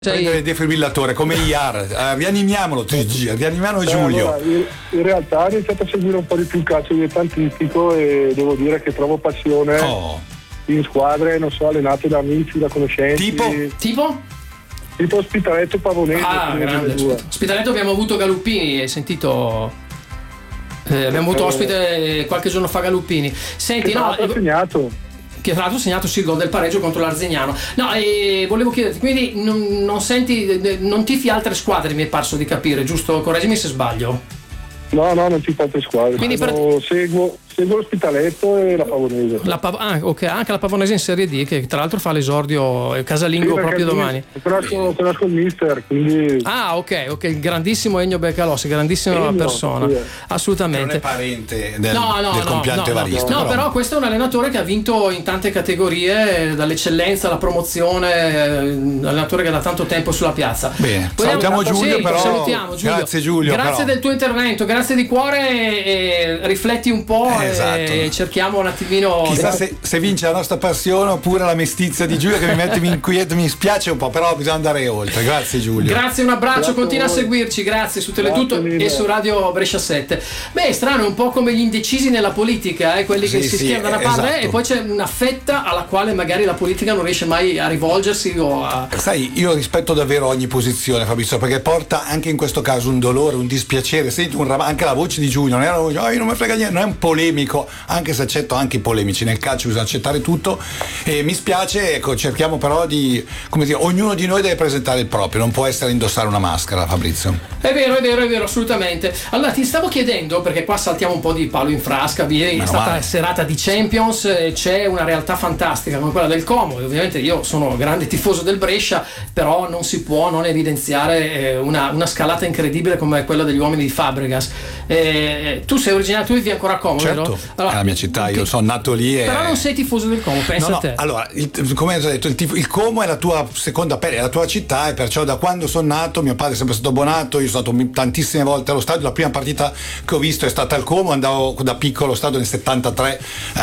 Prendere il defibrillatore come IAR, rianimiamolo Giulio. Allora, in realtà ho iniziato a seguire un po' di più il calcio dilettantistico e devo dire che trovo passione in squadre, non so, allenate da amici, da conoscenti. Tipo Ospitaletto Pavonese. Grande. Ospitaletto abbiamo avuto Galuppini, hai sentito? Abbiamo avuto ospite qualche giorno fa Galuppini. Senti, ha segnato. Che tra l'altro ha segnato il gol del pareggio contro l'Arzignano. Volevo chiederti, quindi non tifi altre squadre, mi è parso di capire, giusto? Correggimi se sbaglio. No, non tifo altre squadre. Quindi seguo l'Ospitaletto e la Pavonese. Ok, anche la Pavonese in Serie D, che tra l'altro fa l'esordio casalingo proprio domani. Conosco il mister, quindi. Ok, grandissimo Ennio Beccalossi, grandissima persona. Sì. assolutamente. Non è parente del compianto Evaristo. No, però questo è un allenatore che ha vinto in tante categorie, dall'eccellenza alla promozione, allenatore che da tanto tempo sulla piazza. Bene, salutiamo Giulio, però. Salutiamo Giulio. Grazie Giulio. Grazie del tuo intervento, grazie di cuore e rifletti un po'. Esatto. E cerchiamo un attimino. Chissà se vince la nostra passione oppure la mestizia di Giulio, che mi mette inquieto, mi spiace un po', però bisogna andare oltre. Grazie Giulio. Grazie, un abbraccio, continua a seguirci, grazie su Teletutto e su Radio Brescia 7. È strano, è un po' come gli indecisi nella politica, quelli che si schierano da una parte, esatto. E poi c'è una fetta alla quale magari la politica non riesce mai a rivolgersi o a. Sai, io rispetto davvero ogni posizione, Fabrizio, perché porta anche in questo caso un dolore, un dispiacere. Senti anche la voce di Giulio, non era non mi frega niente, non è un polemico, anche se accetto anche i polemici, nel calcio bisogna accettare tutto, e mi spiace, cerchiamo però di, ognuno di noi deve presentare il proprio, non può essere indossare una maschera, Fabrizio. È vero, assolutamente. Allora ti stavo chiedendo, perché qua saltiamo un po' di palo in frasca, è stata serata di Champions, c'è una realtà fantastica come quella del Como, e ovviamente io sono grande tifoso del Brescia, però non si può non evidenziare una scalata incredibile come quella degli uomini di Fabregas. Tu sei originario, tu vivi ancora a Como, certo, vero? Allora, è la mia città, io sono nato lì. Però non sei tifoso del Como, pensa a te. Allora, come ho detto, il Como è la tua seconda pelle, è la tua città, e perciò da quando sono nato mio padre è sempre stato abbonato, io sono stato tantissime volte allo stadio. La prima partita che ho visto è stata al Como, andavo da piccolo allo stadio nel 73,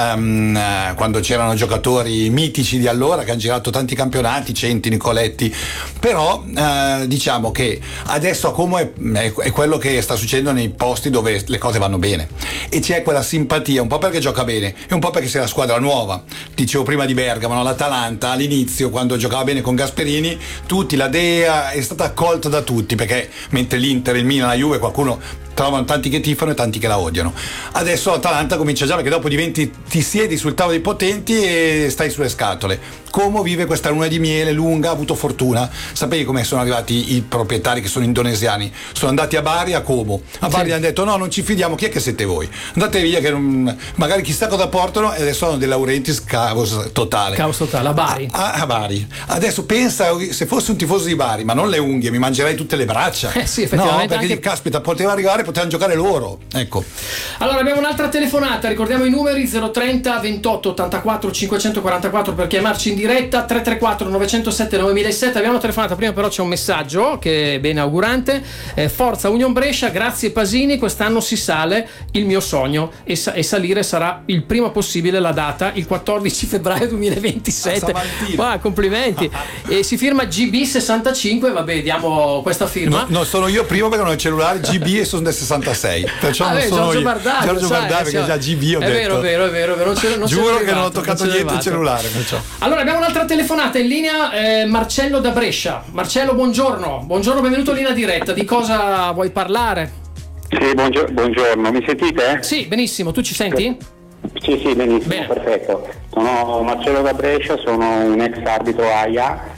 quando c'erano giocatori mitici di allora che hanno girato tanti campionati, Centi, Nicoletti, però diciamo che adesso a Como è quello che sta succedendo nei posti dove le cose vanno bene, e c'è quella simpatia, un po' perché gioca bene e un po' perché sei la squadra nuova. Dicevo prima di Bergamo, no? L'Atalanta all'inizio, quando giocava bene con Gasperini, la Dea è stata accolta da tutti, perché mentre l'Inter, il Milan, la Juve, qualcuno trovano tanti che tifano e tanti che la odiano. Adesso l'Atalanta comincia già, perché dopo ti siedi sul tavolo dei potenti e stai sulle scatole. Como vive questa luna di miele lunga, ha avuto fortuna. Sapevi come sono arrivati i proprietari, che sono indonesiani? Sono andati a Bari, a Como. A Bari hanno detto: no, non ci fidiamo, chi è che siete voi? Andate via, che magari chissà cosa portano, e adesso hanno De Laurentiis, caos totale a Bari. A Bari. Adesso pensa, se fossi un tifoso di Bari, ma non le unghie, mi mangerei tutte le braccia. Sì, effettivamente. No, perché caspita, poteva arrivare, potevano giocare loro. Ecco. Allora abbiamo un'altra telefonata, ricordiamo i numeri: 030 28 84 544 per chiamarci in diretta, 334 907 9007. Abbiamo telefonato prima, però c'è un messaggio che è ben augurante. Forza Union Brescia, grazie Pasini, quest'anno si sale, il mio sogno, e salire sarà il prima possibile la data, il 14 febbraio 2027. Complimenti. E si firma GB65, vabbè, diamo questa firma. No, sono io primo, perché non ho il cellulare GB e sono del 66, perciò non sono Giorgio io. Bardacchio, Giorgio Bardacchio, che già GB ho detto. È vero. Giuro che non ho toccato niente il cellulare. Perciò. Allora abbiamo un'altra telefonata in linea, Marcello da Brescia. Marcello, buongiorno, benvenuto in linea diretta. Di cosa vuoi parlare? Sì, buongiorno, mi sentite? Sì, benissimo, tu ci senti? Sì, benissimo. Bene. Perfetto. Sono Marcello da Brescia, sono un ex arbitro AIA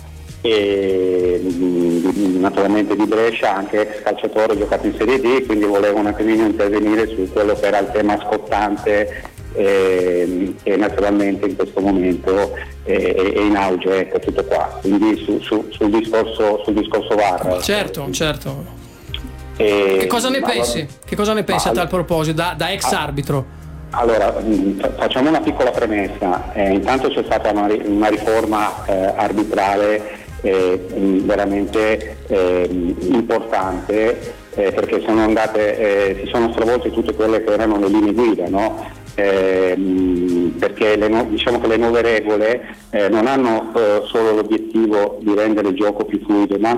e naturalmente di Brescia, anche ex calciatore, ho giocato in Serie D, quindi volevo un attimino intervenire su quello che era il tema scottante e naturalmente in questo momento è in auge, ecco, tutto qua, quindi sul discorso VAR. Certo. Che cosa ne pensi? Che cosa ne pensi a tal proposito, da ex arbitro? Allora, facciamo una piccola premessa. Intanto c'è stata una riforma arbitrale veramente importante, perché si sono stravolte tutte quelle che erano le linee guida, no? perché diciamo che le nuove regole non hanno solo l'obiettivo di rendere il gioco più fluido, ma